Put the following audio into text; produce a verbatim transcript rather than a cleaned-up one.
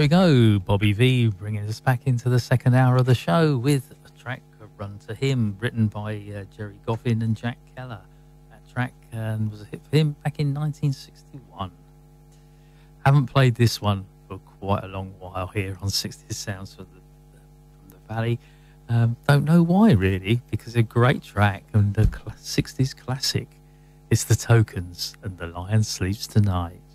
we go. Bobby V bringing us back into the second hour of the show with a track, A Run to Him, written by uh, Jerry Goffin and Jack Keller. That track um, was a hit for him back in nineteen sixty-one. Haven't played this one for quite a long while here on sixties Sounds from the, from the Valley. Um, don't know why, really, because a great track and a cl- sixties classic. It's the Tokens and The Lion Sleeps Tonight.